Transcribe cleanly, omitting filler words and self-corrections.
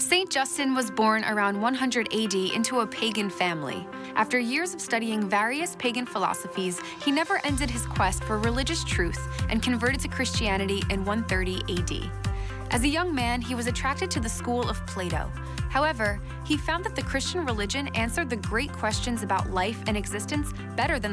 Saint Justin was born around 100 AD into a pagan family. After years of studying various pagan philosophies, he never ended his quest for religious truth and converted to Christianity in 130 AD. As a young man, he was attracted to the school of Plato. However, he found that the Christian religion answered the great questions about life and existence better than